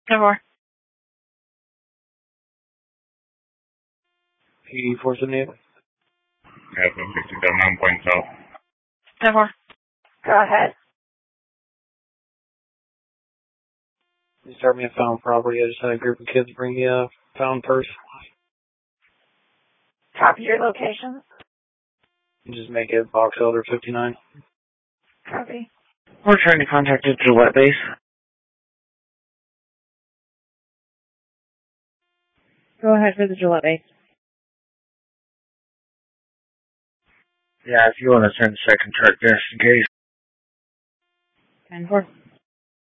10-4. P478. Yeah, 67.9. 10-4. Go ahead. You start me a found property. I just had a group of kids bring me a found purse. Copy your location. Just make it Box Elder 59. Copy. We're trying to contact the Gillette base. Go ahead for the Gillette base. Yeah, if you want to send second chart just in case. 10-4.